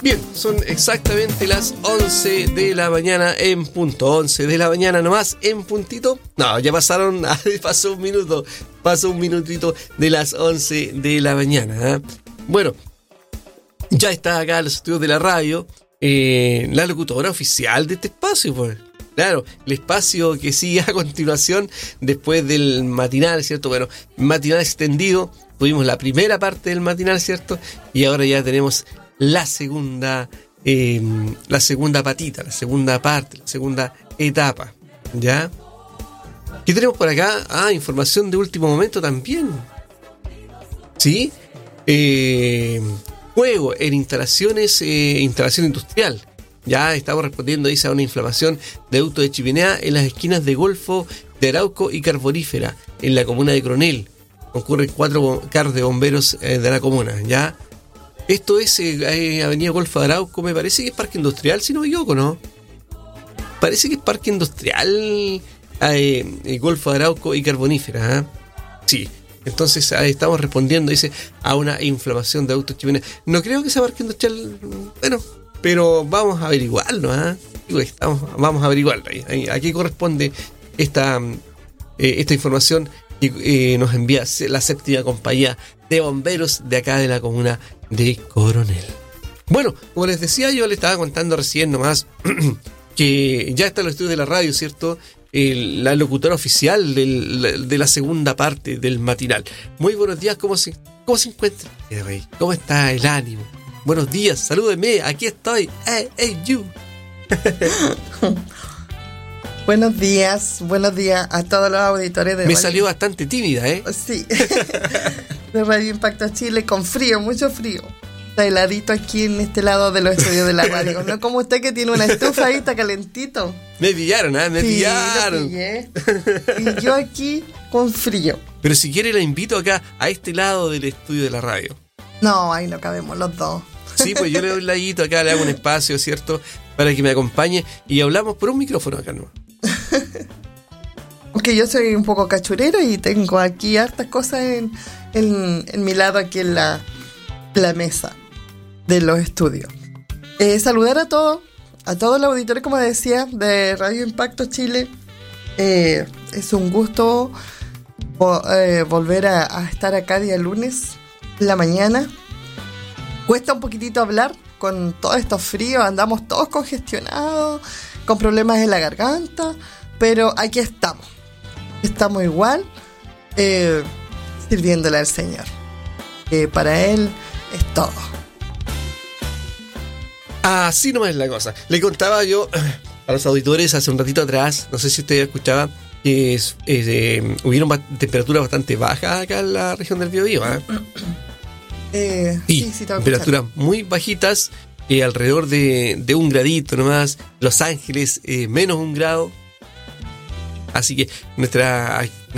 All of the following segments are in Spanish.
Bien, son exactamente las 11 de la mañana en punto. 11 de la mañana nomás en puntito. No, ya pasó un minutito de las 11 de la mañana, ¿eh? Bueno, ya está acá en los estudios de la radio la locutora oficial de este espacio, pues. Claro, el espacio que sigue a continuación después del matinal, ¿cierto? Bueno, matinal extendido, tuvimos la primera parte del matinal, ¿cierto? Y ahora ya tenemos la segunda patita, la segunda parte, la segunda etapa, ¿ya? ¿Qué tenemos por acá? Información de último momento también, ¿sí? Fuego en instalación industrial. Ya estamos respondiendo, dice, a una inflamación de auto de chimenea en las esquinas de Golfo de Arauco y Carbonífera, en la comuna de Coronel. Concurren 4 carros de bomberos de la comuna, ¿ya? Esto es Avenida Golfo de Arauco, me parece que es parque industrial, si no me equivoco, ¿no? Parece que es parque industrial Golfo de Arauco y Carbonífera, ¿eh? Sí, entonces estamos respondiendo, dice, a una inflamación de auto de chimenea. No creo que sea parque industrial, bueno, pero vamos a averiguarlo, ¿eh? Vamos a averiguarlo. ¿A qué corresponde esta información que nos envía la séptima compañía de bomberos de acá de la comuna de Coronel? Bueno, como les decía, yo les estaba contando recién nomás que ya está en los estudios de la radio, ¿cierto? La locutora oficial de la segunda parte del matinal. Muy buenos días, ¿cómo se encuentra? ¿Cómo está el ánimo? Buenos días, salúdeme, aquí estoy. Hey, you. Buenos días a todos los auditores de Me salió bastante tímida, ¿eh? Sí. De Radio Impacto Chile, con frío, mucho frío. Está heladito aquí en este lado de los estudios de la radio. No como usted que tiene una estufa ahí, está calentito. Me pillaron, me pillaron. Lo pillé. Y yo aquí con frío. Pero si quiere la invito acá, a este lado del estudio de la radio. No, ahí no cabemos los dos. Sí, pues yo le doy un ladito acá, le hago un espacio, ¿cierto? Para que me acompañe y hablamos por un micrófono acá, ¿no? Porque yo soy un poco cachurera y tengo aquí hartas cosas en mi lado, aquí en la mesa de los estudios. Saludar a todos los auditores, como decía, de Radio Impacto Chile. Es un gusto volver a estar acá día lunes en la mañana. Cuesta un poquitito hablar con todos estos fríos, andamos todos congestionados, con problemas en la garganta, pero aquí estamos igual, sirviéndole al Señor, para Él es todo. Así nomás es la cosa. Le contaba yo a los auditores hace un ratito atrás, no sé si usted escuchaba, que hubieron temperaturas bastante bajas acá en la región del Biobío, sí, temperaturas muy bajitas, alrededor de 1 gradito nomás. Los Ángeles, menos 1 grado. Así que nuestra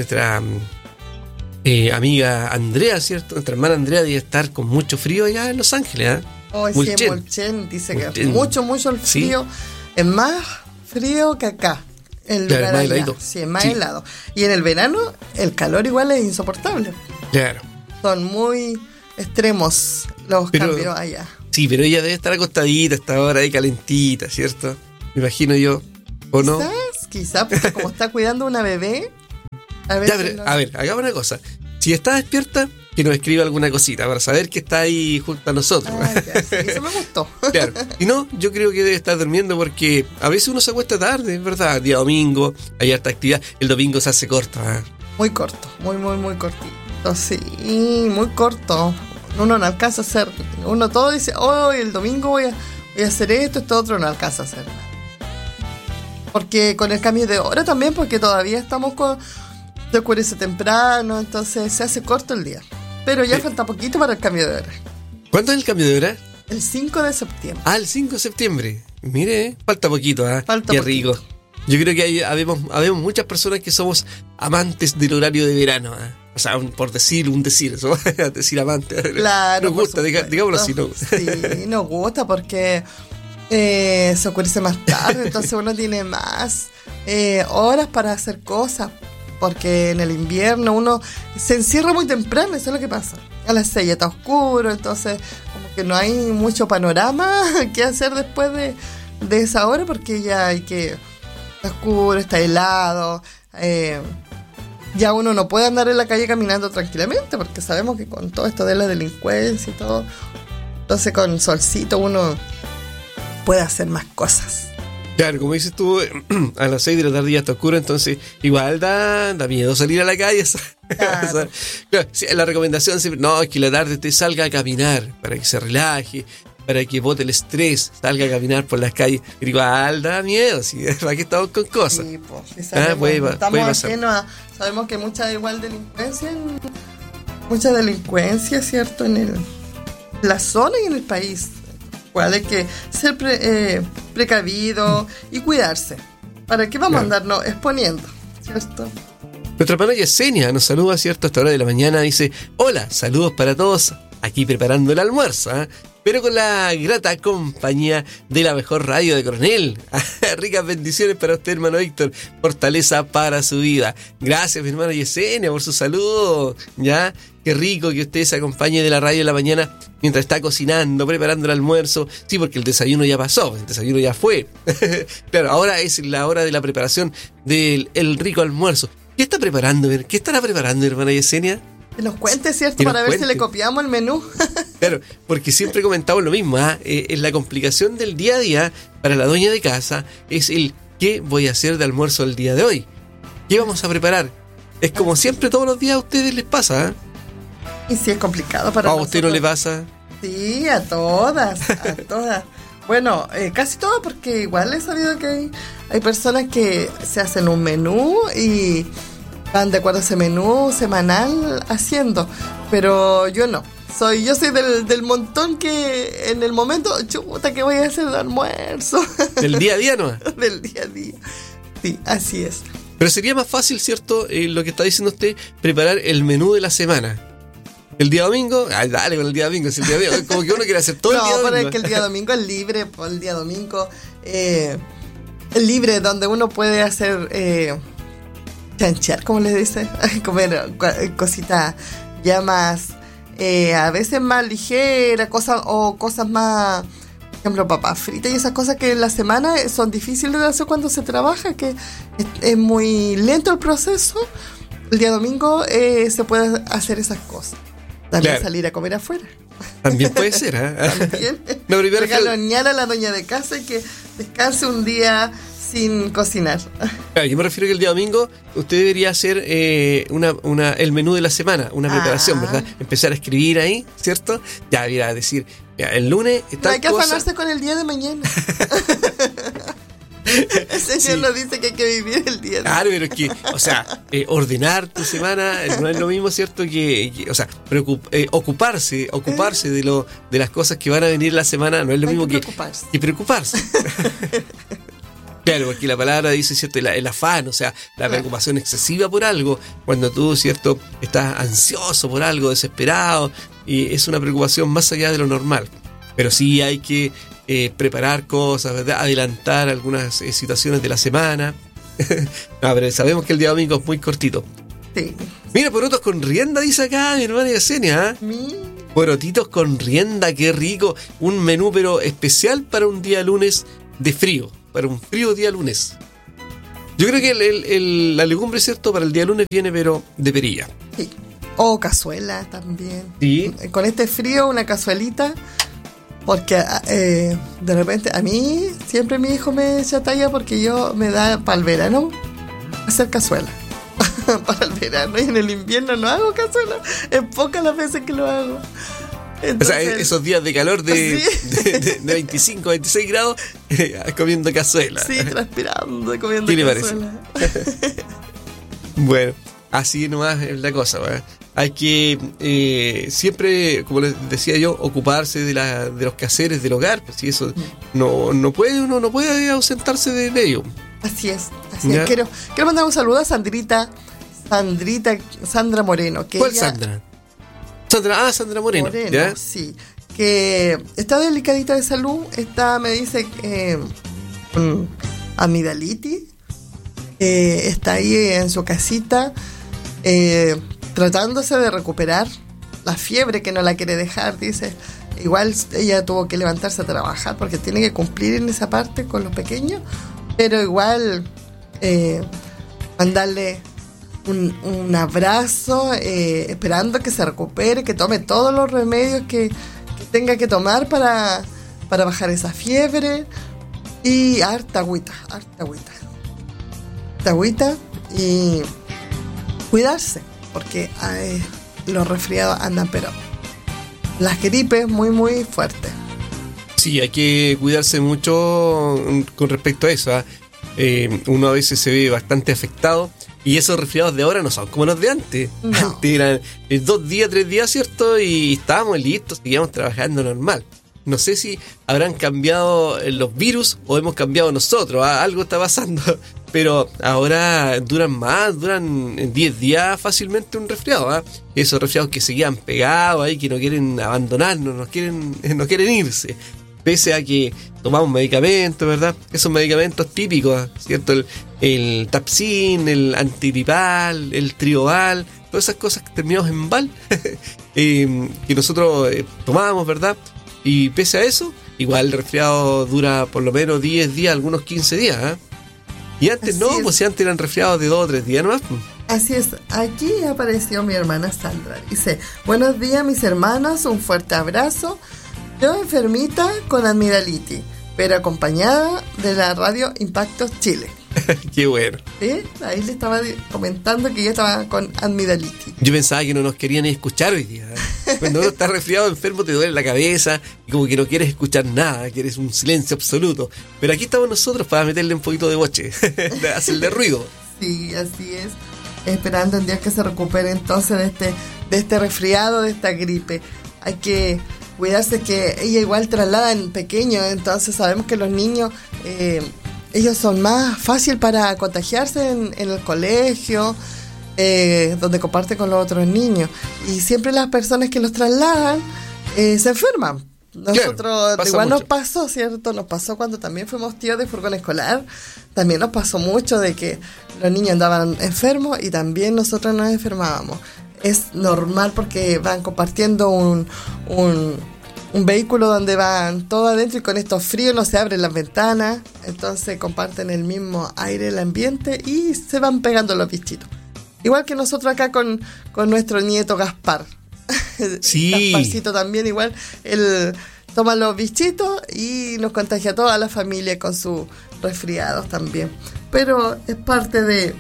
amiga Andrea, ¿cierto? Nuestra hermana Andrea debe estar con mucho frío allá en Los Ángeles, Mulchen dice que es mucho el frío. Sí. Es más frío que acá. Claro, más heladito. Sí, es más helado. Y en el verano el calor igual es insoportable. Claro. Son muy extremos los cambios allá. Sí, pero ella debe estar acostadita hasta ahora ahí calentita, ¿cierto? Me imagino yo. ¿O no? Quizás, porque como está cuidando una bebé. A ver, hagamos una cosa. Si está despierta, que nos escriba alguna cosita para saber que está ahí junto a nosotros. Sí, eso me gustó. Claro. Y no, yo creo que debe estar durmiendo porque a veces uno se acuesta tarde, ¿verdad? Día domingo, hay harta actividad. El domingo se hace corto, Muy corto, muy cortito. Sí, muy corto. Uno no alcanza a hacer. Uno todo dice, el domingo voy a hacer esto otro, no alcanza a hacer nada. Porque con el cambio de hora también, porque todavía estamos se oscurece temprano, entonces se hace corto el día. Pero ya falta poquito para el cambio de hora. ¿Cuándo es el cambio de hora? El 5 de septiembre. El 5 de septiembre. Mire, falta poquito, Falta Qué poquito. rico. Yo creo que habemos muchas personas que somos amantes del horario de verano, O sea, por decir eso, decir amante. Claro. Nos gusta, digámoslo así, ¿no? Sí, nos gusta porque se oscurece más tarde, entonces uno tiene más horas para hacer cosas. Porque en el invierno uno se encierra muy temprano, eso es lo que pasa. a las 6 ya está oscuro, entonces como que no hay mucho panorama que hacer después de esa hora, porque ya está oscuro, está helado, ya uno no puede andar en la calle caminando tranquilamente, porque sabemos que con todo esto de la delincuencia y todo, entonces con solcito uno puede hacer más cosas. Claro, como dices tú, a las 6 de la tarde ya está oscuro, entonces igual da miedo salir a la calle. Claro. Claro, sí, la recomendación siempre, no, es que la tarde usted salga a caminar para que se relaje, para que bote el estrés, salga a caminar por las calles. Pero igual da miedo, ¿sí? ¿Para qué estamos con cosas? Sí, pues, sabemos, sabemos que mucha delincuencia, ¿cierto? En la zona y en el país. Igual hay que ser precavido y cuidarse. ¿Para qué vamos a andarnos exponiendo? ¿Cierto? Nuestra hermana Yesenia nos saluda, ¿cierto? A esta hora de la mañana dice: hola, saludos para todos, aquí preparando el almuerzo, pero con la grata compañía de la mejor radio de Coronel. Ricas bendiciones para usted, hermano Víctor. Fortaleza para su vida. Gracias, mi hermana Yesenia, por su saludo. ¿Ya? Qué rico que usted se acompañe de la radio en la mañana mientras está cocinando, preparando el almuerzo. Sí, porque el desayuno ya pasó, el desayuno ya fue. Claro, ahora es la hora de la preparación del rico almuerzo. ¿Qué está preparando? ¿Qué estará preparando, hermana Yesenia? Que nos cuente, ¿cierto? Para ver si le copiamos el menú. Claro, porque siempre comentamos lo mismo, es la complicación del día a día para la dueña de casa, es el ¿qué voy a hacer de almuerzo el día de hoy? ¿Qué vamos a preparar? Es como siempre, todos los días a ustedes les pasa, Y sí, es complicado para nosotros. ¿A usted no le pasa? Sí, a todas. Bueno, casi todo, porque igual he sabido que hay personas que se hacen un menú y van de acuerdo a ese menú semanal haciendo, pero yo no. Yo soy del montón que en el momento, chuta, ¿qué voy a hacer de almuerzo? ¿Del día a día no? Del día a día. Sí, así es. Pero sería más fácil, ¿cierto? Lo que está diciendo usted, preparar el menú de la semana. El día domingo, dale con el día domingo, si el día domingo, como que uno quiere hacer todo el día domingo. No, pero es que el día domingo es libre, pues el día domingo es libre, donde uno puede hacer chanchear, como les dice, comer cositas ya más, a veces más ligeras, cosas más, por ejemplo, papas fritas y esas cosas que en la semana son difíciles de hacer cuando se trabaja, que es muy lento el proceso. El día domingo se puede hacer esas cosas. También salir a comer afuera. También puede ser, También. No, regalonear a la dueña de casa y que descanse un día sin cocinar. Claro, yo me refiero que el día domingo usted debería hacer el menú de la semana, una preparación, ¿verdad? Empezar a escribir ahí, ¿cierto? Ya, mira, decir, el lunes no hay que afanarse con el día de mañana. El Señor nos dice que hay que vivir el día. Claro, pero es que, o sea, ordenar tu semana no es lo mismo, ¿cierto? O sea, ocuparse de las cosas que van a venir la semana no es lo mismo que preocuparse. Claro, porque la palabra dice, ¿cierto? El afán, o sea, la preocupación excesiva por algo, cuando tú, ¿cierto? Estás ansioso por algo, desesperado, y es una preocupación más allá de lo normal. Pero sí hay que preparar cosas, ¿verdad? Adelantar algunas situaciones de la semana. No, pero sabemos que el día domingo es muy cortito. Sí. Mira, porotos con rienda, dice acá mi hermana Yesenia. Porotitos con rienda, qué rico. Un menú, pero especial para un día lunes de frío. Para un frío día lunes. Yo creo que la legumbre, ¿cierto? Para el día lunes viene, pero de perilla. Sí. O cazuela también. Sí. Con este frío, una cazuelita. Porque de repente a mí siempre mi hijo me echa talla porque yo me da para el verano hacer cazuela. Para el verano, y en el invierno no hago cazuela. Es pocas las veces que lo hago. Entonces, o sea, esos días de calor de 25, 26 grados comiendo cazuela. Sí, transpirando, comiendo ¿qué cazuela. ¿Qué le parece? Bueno, así nomás es la cosa, ¿verdad? Hay que siempre, como les decía yo, ocuparse de los quehaceres del hogar, pues si eso uno no puede ausentarse de ello. Así es. Quiero mandar un saludo a Sandra Moreno. Que ¿Cuál Sandra? Sandra Moreno. ¿Ya? Sí. Que está delicadita de salud, me dice amigdalitis, está ahí en su casita, tratándose de recuperar la fiebre que no la quiere dejar, dice. Igual ella tuvo que levantarse a trabajar porque tiene que cumplir en esa parte con los pequeños, pero igual mandarle un abrazo, esperando que se recupere, que tome todos los remedios que tenga que tomar para bajar esa fiebre, y harta agüita y cuidarse, porque los resfriados andan, pero las gripes muy muy fuertes. Sí, hay que cuidarse mucho con respecto a eso. Uno a veces se ve bastante afectado, y esos resfriados de ahora no son como los de antes. No. Antes eran 2 días, 3 días, ¿cierto? Y estábamos listos, seguíamos trabajando normal. No sé si habrán cambiado los virus o hemos cambiado nosotros. Algo está pasando. Pero ahora duran 10 días fácilmente un resfriado. Esos resfriados que seguían pegados ahí, que no quieren abandonarnos, no quieren irse. Pese a que tomamos medicamentos, ¿verdad? Esos medicamentos típicos, ¿cierto? El Tapsin, el antigripal, el Trioval, todas esas cosas que terminamos en Val, que nosotros tomábamos, ¿verdad? Y pese a eso, igual el resfriado dura por lo menos 10 días, algunos 15 días. Y antes Así es. pues si antes eran resfriados de 2 o 3 días nomás. Así es, aquí apareció mi hermana Sandra. Dice: buenos días mis hermanos, un fuerte abrazo. Yo enfermita con amigdalitis, pero acompañada de la radio Impactos Chile. Qué bueno. Ahí le estaba comentando que yo estaba con amigdalitis. Yo pensaba que no nos querían escuchar hoy día. Cuando uno está resfriado, enfermo, te duele la cabeza y como que no quieres escuchar nada, quieres un silencio absoluto. Pero aquí estamos nosotros para meterle un poquito de boche, hacerle ruido. Sí, así es. Esperando en Dios que se recupere entonces de este resfriado, de esta gripe. Hay que cuidarse, que ella igual trasladan pequeños, entonces sabemos que los niños, ellos son más fácil para contagiarse en el colegio, donde comparten con los otros niños, y siempre las personas que los trasladan se enferman. Nosotros, claro, igual mucho. nos pasó, ¿cierto? Nos pasó cuando también fuimos tíos de furgón escolar. También nos pasó mucho de que los niños andaban enfermos y también nosotros nos enfermábamos. Es normal porque van compartiendo un vehículo donde van todos adentro, y con estos fríos no se abren las ventanas, entonces comparten el mismo aire, el ambiente, y se van pegando los bichitos. Igual que nosotros acá con nuestro nieto Gaspar. Sí. Gasparcito también igual, él toma los bichitos y nos contagia a toda la familia con sus resfriados también. Pero es parte de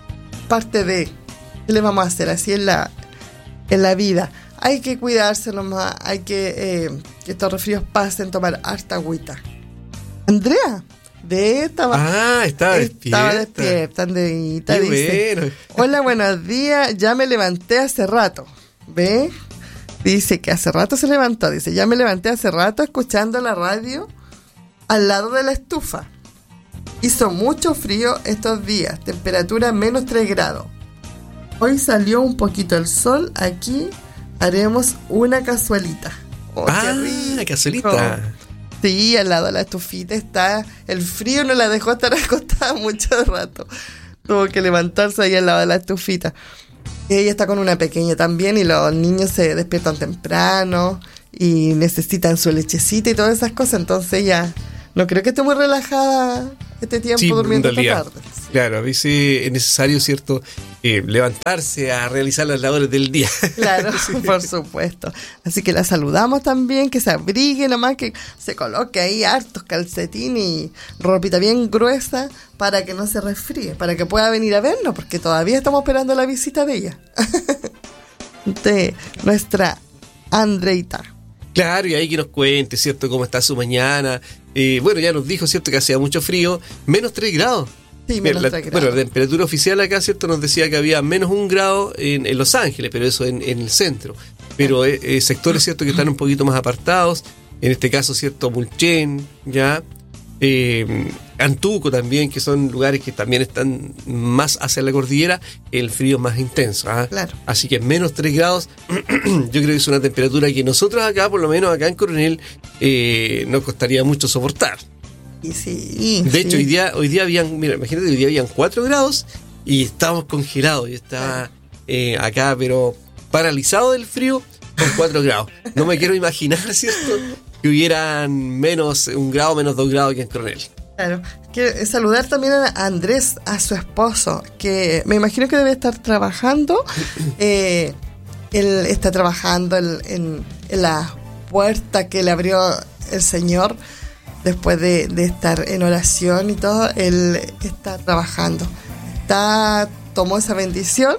¿qué le vamos a hacer? Así en la vida. Hay que cuidarse nomás, hay que estos resfríos pasen, tomar harta agüita. Andrea, estaba despierta, Andreita, Qué dice: bueno. hola, buenos días, ya me levanté hace rato. ¿Ve? Dice que hace rato se levantó. Dice: ya me levanté hace rato escuchando la radio al lado de la estufa. Hizo mucho frío estos días, temperatura menos 3 grados. Hoy salió un poquito el sol, aquí haremos una cazuelita. ¡Oh, qué rico! Cazuelita. Sí, al lado de la estufita está. El frío no la dejó estar acostada mucho rato. Tuvo que levantarse ahí al lado de la estufita. Ella está con una pequeña también, y los niños se despiertan temprano y necesitan su lechecita y todas esas cosas. Entonces ella no creo que esté muy relajada este tiempo, Sí, durmiendo en realidad, esta tarde. claro, a veces es necesario, ¿cierto?, levantarse a realizar las labores del día. Claro, por supuesto. Así que la saludamos también, que se abrigue nomás, que se coloque ahí hartos calcetines y ropita bien gruesa para que no se resfríe, para que pueda venir a vernos, porque todavía estamos esperando la visita de ella. De nuestra Andreita. Claro, y ahí que nos cuente, ¿cierto?, cómo está su mañana. Bueno, ya nos dijo, ¿cierto?, que hacía mucho frío, menos 3 grados. Sí, menos 3 grados. Bueno, la temperatura oficial acá, ¿cierto?, nos decía que había menos 1 grado en Los Ángeles, pero eso en el centro. Pero sectores, ¿cierto?, que están un poquito más apartados, en este caso, ¿cierto?, Mulchen, ya, Antuco también, que son lugares que también están más hacia la cordillera, el frío es más intenso. Claro. Así que menos 3 grados, yo creo que es una temperatura que nosotros acá, por lo menos acá en Coronel, nos costaría mucho soportar. Y sí. De hecho, hoy día habían, mira, imagínate, hoy día habían 4 grados y estábamos congelados. Yo estaba acá, pero paralizado del frío, Con 4 grados. No me quiero imaginar, ¿cierto? Que hubieran un grado, menos 2 grados aquí en Coronel. Claro. Quiero saludar también a Andrés, a su esposo, que me imagino que debe estar trabajando. Él está trabajando en la puerta que le abrió el Señor después de estar en oración y todo. Él está trabajando. Tomó esa bendición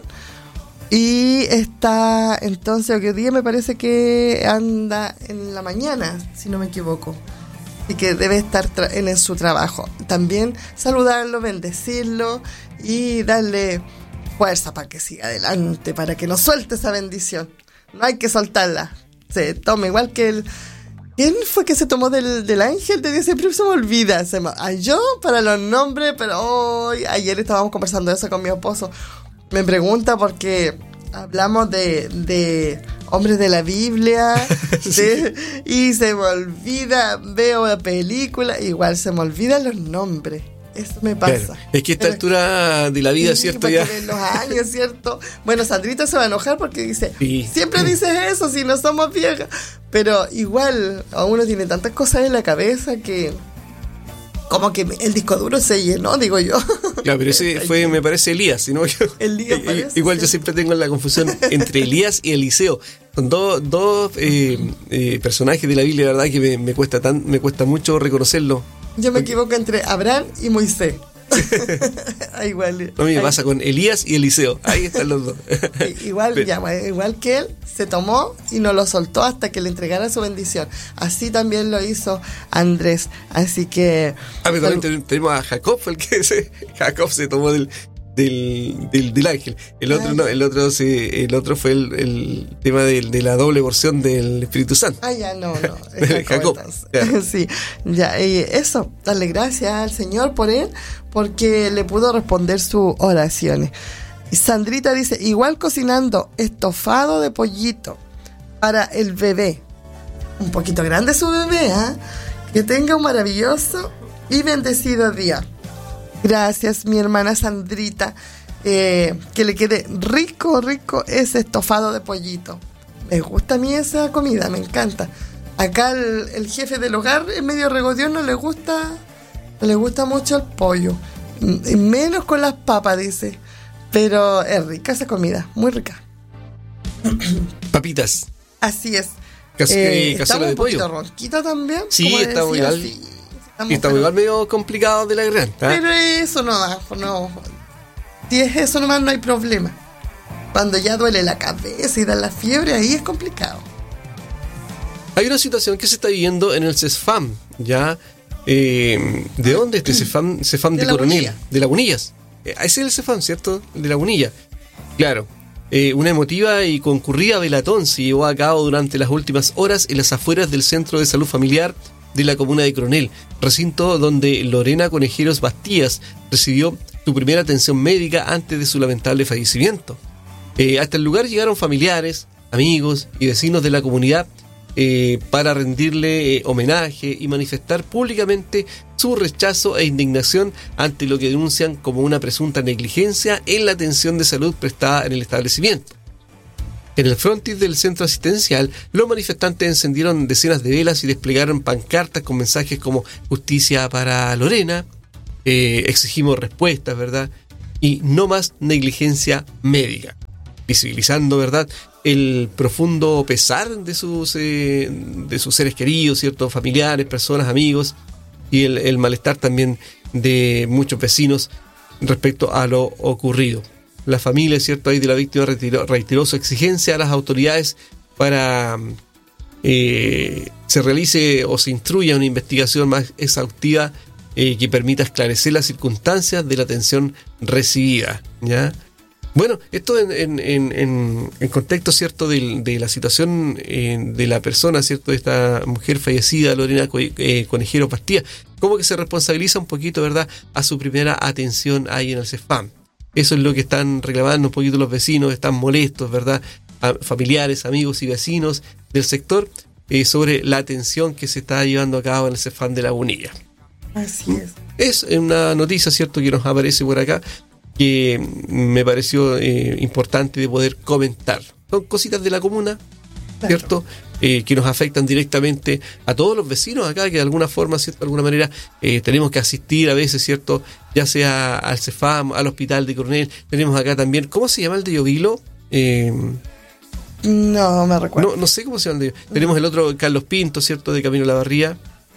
y está, entonces, hoy día me parece que anda en la mañana, si no me equivoco. Y que debe estar en su trabajo. También saludarlo, bendecirlo y darle fuerza para que siga adelante, para que no suelte esa bendición. No hay que soltarla. Se toma igual que él. ¿Quién fue que se tomó del ángel de Dios? Siempre se me olvida. Yo para los nombres, pero ayer estábamos conversando eso con mi esposo. Me pregunta porque hablamos de hombres de la Biblia, sí. Y se me olvida, veo la película, igual se me olvidan los nombres. Eso me pasa. Claro. Es que a esta altura de la vida, ¿cierto? Ya los años, ¿cierto? Bueno, Sandrita se va a enojar porque dice, sí. Siempre dices eso si no somos viejas. Pero igual, a uno tiene tantas cosas en la cabeza que como que el disco duro se llenó, digo yo. Claro, pero ese fue, me parece, Elías, ¿no? Elías parece, igual sí. Yo siempre tengo la confusión entre Elías y Eliseo. Son dos personajes de la Biblia, la verdad que me cuesta mucho reconocerlo. Yo me equivoco entre Abraham y Moisés. Igual. A mí me pasa con Elías y Eliseo. Ahí están los dos. Igual que él, se tomó y no lo soltó hasta que le entregara su bendición. Así también lo hizo Andrés. Así que... pero también tenemos a Jacob, Jacob se tomó del ángel. El otro no, el otro fue el tema de la doble porción del Espíritu Santo. Ya no. Jacob. Claro. Sí, ya, eso, darle gracias al Señor por él, porque le pudo responder sus oraciones. Y Sandrita dice, igual cocinando estofado de pollito para el bebé. Un poquito grande su bebé, ¿eh? Que tenga un maravilloso y bendecido día. Gracias, mi hermana Sandrita. Que le quede rico ese estofado de pollito. Me gusta a mí esa comida, me encanta. Acá el jefe del hogar es medio regodión, no le gusta mucho el pollo. Menos con las papas, dice. Pero es rica esa comida, muy rica. Papitas. Así es. Cazuela de pollo. ¿Estamos un poquito ronquita también? Sí, está muy mal. Y está igual medio complicado de la garganta. Pero eso no da, no. Si es eso nomás no hay problema. Cuando ya duele la cabeza y da la fiebre, ahí es complicado. Hay una situación que se está viviendo en el CESFAM, ¿ya? ¿De dónde es este CESFAM de Coronel? De Lagunillas. Ese es el CESFAM, ¿cierto? De Lagunillas. Claro. Una emotiva y concurrida velatón se llevó a cabo durante las últimas horas en las afueras del Centro de Salud Familiar de la comuna de Coronel, recinto donde Lorena Conejeros Bastías recibió su primera atención médica antes de su lamentable fallecimiento. Hasta el lugar llegaron familiares, amigos y vecinos de la comunidad para rendirle homenaje y manifestar públicamente su rechazo e indignación ante lo que denuncian como una presunta negligencia en la atención de salud prestada en el establecimiento. En el frontis del centro asistencial, los manifestantes encendieron decenas de velas y desplegaron pancartas con mensajes como justicia para Lorena, exigimos respuestas, ¿verdad? Y no más negligencia médica, visibilizando, ¿verdad?, el profundo pesar de sus seres queridos, ¿cierto?, familiares, personas, amigos, y el malestar también de muchos vecinos respecto a lo ocurrido. La familia, ¿cierto?, ahí de la víctima reiteró su exigencia a las autoridades para se realice o se instruya una investigación más exhaustiva que permita esclarecer las circunstancias de la atención recibida, ¿ya? Bueno, esto en contexto, ¿cierto?, de la situación de la persona, ¿cierto?, de esta mujer fallecida, Lorena Conejeros Bastías, como que se responsabiliza un poquito, ¿verdad?, a su primera atención ahí en el CESFAM. Eso es lo que están reclamando un poquito los vecinos, están molestos, ¿verdad?, familiares, amigos y vecinos del sector sobre la atención que se está llevando a cabo en el CESFAM de Lagunillas. Así es. Es una noticia, ¿cierto?, que nos aparece por acá, que me pareció importante de poder comentar. Son cositas de la comuna ¿cierto? Que nos afectan directamente a todos los vecinos acá, que de alguna forma, ¿cierto? De alguna manera tenemos que asistir a veces, ¿cierto? Ya sea al Cefam, al hospital de Coronel. Tenemos acá también, ¿cómo se llama el de Llovilo? No me recuerdo. No sé cómo se llama el de Llovilo. Tenemos el otro, Carlos Pinto, ¿cierto? De Camino a la Barría.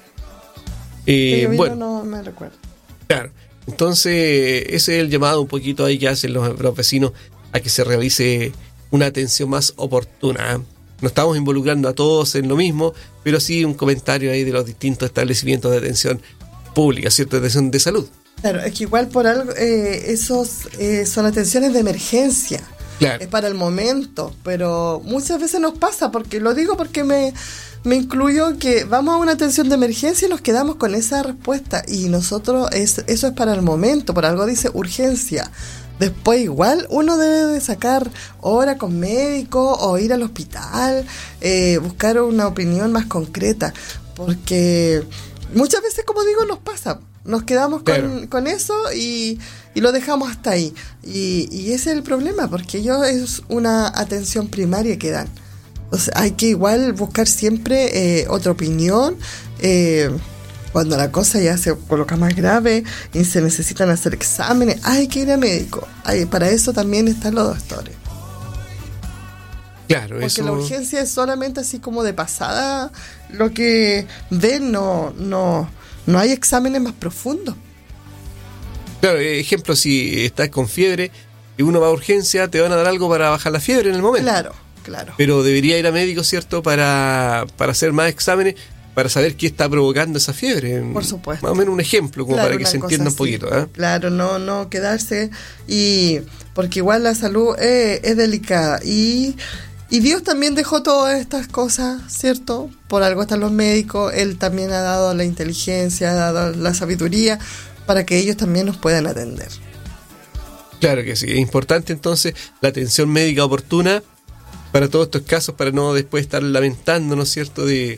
Bueno, no me recuerdo. Claro. Entonces, ese es el llamado un poquito ahí que hacen los vecinos a que se realice una atención más oportuna. No estamos involucrando a todos en lo mismo, pero sí un comentario ahí de los distintos establecimientos de atención pública, ¿cierto? De atención de salud. Claro, es que igual por algo, esos son atenciones de emergencia. Claro. Es para el momento, pero muchas veces nos pasa, porque lo digo porque me incluyo, que vamos a una atención de emergencia y nos quedamos con esa respuesta, y nosotros, eso es para el momento, por algo dice urgencia. Después igual uno debe de sacar hora con médico o ir al hospital, buscar una opinión más concreta, porque muchas veces, como digo, nos pasa, nos quedamos con eso y lo dejamos hasta ahí, y ese es el problema, porque ellos es una atención primaria que dan. Entonces hay que igual buscar siempre otra opinión, cuando la cosa ya se coloca más grave y se necesitan hacer exámenes, hay que ir a médico. Para eso también están los doctores. Claro, porque eso... la urgencia es solamente así como de pasada lo que ven, no hay exámenes más profundos. Claro, ejemplo, si estás con fiebre y uno va a urgencia, te van a dar algo para bajar la fiebre en el momento. Claro. Pero debería ir a médico, ¿cierto? Para hacer más exámenes, para saber qué está provocando esa fiebre. Por supuesto. Más o menos un ejemplo, como para que se entienda un poquito. Claro, no quedarse, y porque igual la salud es delicada, y Dios también dejó todas estas cosas, ¿cierto? Por algo están los médicos, Él también ha dado la inteligencia, ha dado la sabiduría, para que ellos también nos puedan atender. Claro que sí, es importante entonces la atención médica oportuna para todos estos casos, para no después estar lamentando, ¿no es cierto?, de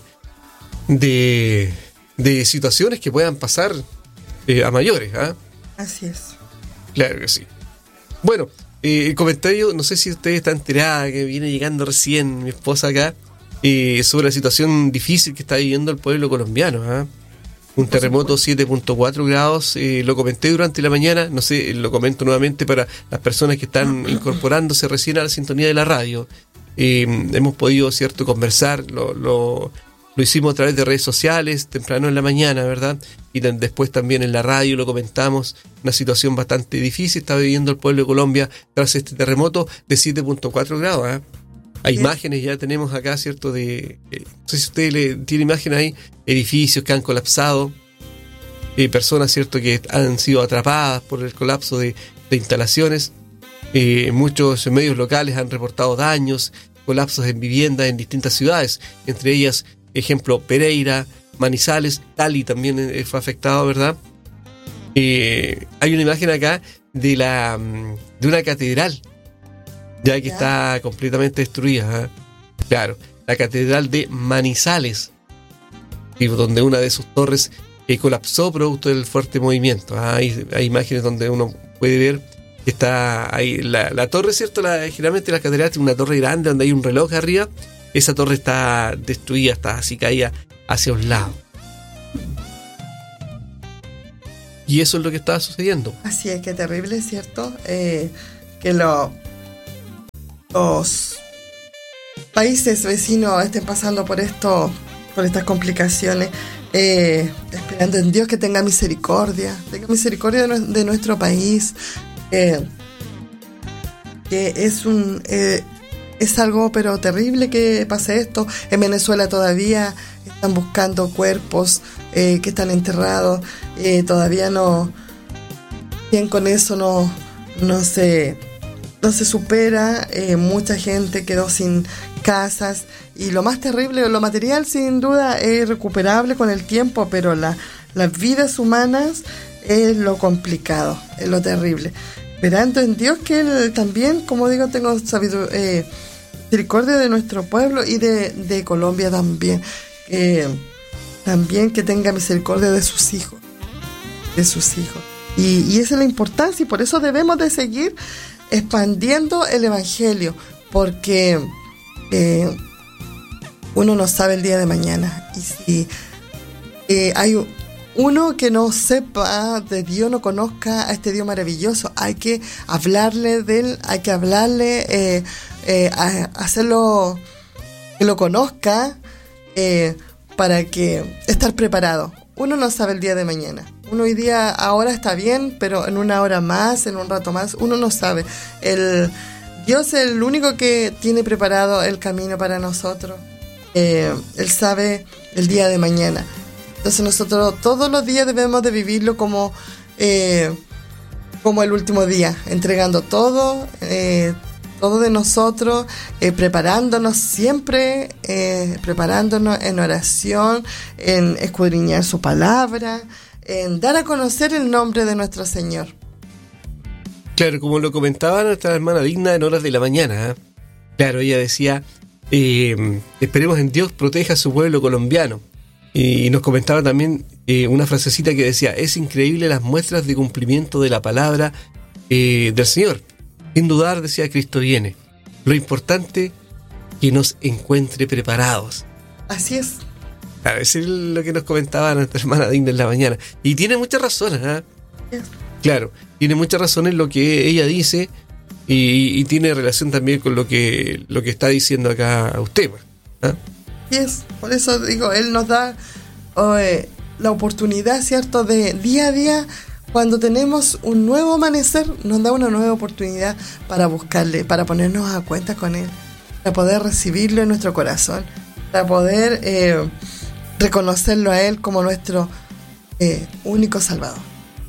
situaciones que puedan pasar a mayores. Así es. Claro que sí. Bueno, el comentario, no sé si ustedes están enterados, que viene llegando recién mi esposa acá, sobre la situación difícil que está viviendo el pueblo colombiano. Un terremoto 7.4 grados, lo comenté durante la mañana, no sé, lo comento nuevamente para las personas que están incorporándose recién a la sintonía de la radio. Hemos podido, ¿cierto?, conversar, lo hicimos a través de redes sociales, temprano en la mañana, ¿verdad? Y después también en la radio lo comentamos. Una situación bastante difícil está viviendo el pueblo de Colombia tras este terremoto de 7.4 grados. Hay imágenes, ya tenemos acá, ¿cierto? No sé si usted tiene imágenes ahí, edificios que han colapsado, personas, ¿cierto?, que han sido atrapadas por el colapso de instalaciones. Muchos medios locales han reportado daños, colapsos en viviendas en distintas ciudades, entre ellas, ejemplo, Pereira, Manizales, Cali también fue afectado, ¿verdad? Hay una imagen acá de una catedral, ya que está completamente destruida. Claro, la catedral de Manizales, donde una de sus torres colapsó producto del fuerte movimiento. Hay imágenes donde uno puede ver que está ahí la torre, ¿cierto? Generalmente la catedral tiene una torre grande donde hay un reloj arriba. Esa torre está destruida, está así caída hacia un lado. Y eso es lo que está sucediendo. Así es, que terrible, ¿cierto? Que los países vecinos estén pasando por estas complicaciones, esperando en Dios que tenga misericordia de nuestro país, que es algo pero terrible que pase esto. En Venezuela todavía están buscando cuerpos que están enterrados, todavía no, bien, con eso no se supera. Mucha gente quedó sin casas, y lo más terrible, lo material sin duda es recuperable con el tiempo, pero las vidas humanas es lo complicado, es lo terrible. Esperando en Dios que Él también, como digo, tenga misericordia de nuestro pueblo y de Colombia también. También que tenga misericordia de sus hijos. Y esa es la importancia, y por eso debemos de seguir expandiendo el Evangelio, porque uno no sabe el día de mañana. Y si hay uno que no sepa de Dios, no conozca a este Dios maravilloso, hay que hablarle de Él, hay que hablarle, hacerlo que lo conozca, para que estar preparado. Uno no sabe el día de mañana. Uno hoy día, ahora está bien, pero en una hora más, en un rato más, uno no sabe. Dios es el único que tiene preparado el camino para nosotros. Él sabe el día de mañana. Entonces nosotros todos los días debemos de vivirlo como el último día, entregando todo de nosotros, preparándonos siempre, preparándonos en oración, en escudriñar su palabra, en dar a conocer el nombre de nuestro Señor. Claro, como lo comentaba nuestra hermana Digna en horas de la mañana, ¿eh? Claro, ella decía, esperemos en Dios proteja a su pueblo colombiano. Y nos comentaba también una frasecita que decía, es increíble las muestras de cumplimiento de la palabra del Señor. Sin dudar, decía, Cristo viene. Lo importante, que nos encuentre preparados. Así es. Claro, eso es lo que nos comentaba nuestra hermana Digna en la mañana. Y tiene muchas razones, ¿eh? Yes. Claro, tiene muchas razones lo que ella dice y tiene relación también con lo que está diciendo acá a usted, ¿eh? Yes. Por eso digo, Él nos da la oportunidad, ¿cierto?, de día a día. Cuando tenemos un nuevo amanecer, nos da una nueva oportunidad para buscarle, para ponernos a cuenta con Él, para poder recibirlo en nuestro corazón, para poder reconocerlo a Él como nuestro único Salvador.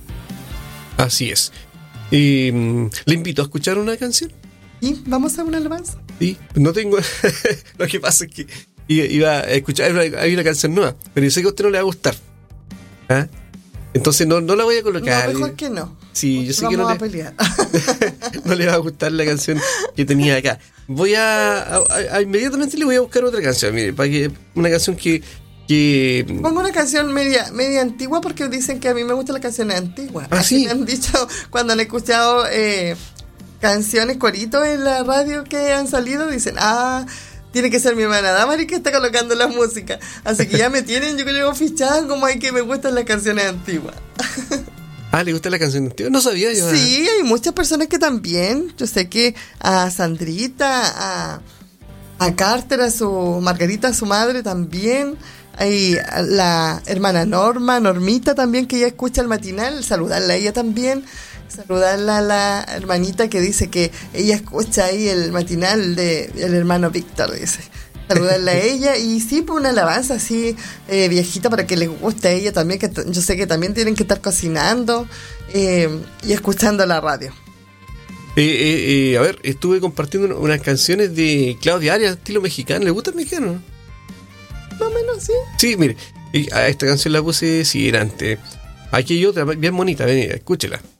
Así es. Le invito a escuchar una canción. ¿Y vamos a una alabanza? Sí, no tengo... Lo que pasa es que iba a escuchar, hay una canción nueva, pero yo sé que a usted no le va a gustar. ¿Ah? Entonces no la voy a colocar. No, mejor que no. Sí, yo sé vamos que no a pelear. no le va a gustar la canción que tenía acá. Voy a inmediatamente le voy a buscar otra canción, mire, para que una canción que pongo una canción media antigua, porque dicen que a mí me gustan las canciones antiguas. Ah, sí. Me han dicho cuando han escuchado canciones, coritos en la radio que han salido, dicen, tiene que ser mi hermana Damari que está colocando la música. Así que ya me tienen, yo creo, fichada como hay que me gustan las canciones antiguas. ¿Le gusta la canción antigua? No sabía yo. Sí, hay muchas personas que también. Yo sé que a Sandrita, a Carter, Margarita, su madre también. Hay la hermana Normita también, que ya escucha el matinal. Saludarla a ella también. Saludarla a la hermanita que dice que ella escucha ahí el matinal del hermano Víctor, dice. Saludarla a ella. Y sí, pues una alabanza así viejita para que les guste a ella también, que yo sé que también tienen que estar cocinando y escuchando la radio. A ver, estuve compartiendo unas canciones de Claudia Arias, estilo mexicano. ¿Le gusta el mexicano? Más o menos, sí. Sí, mire, a esta canción la puse, sí, era antes. Aquí hay otra bien bonita, ven, escúchela.